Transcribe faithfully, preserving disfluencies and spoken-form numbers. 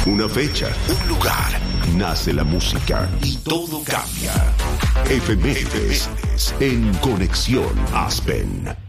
Una fecha, un lugar, nace la música y todo cambia. Efemérides en Conexión Aspen.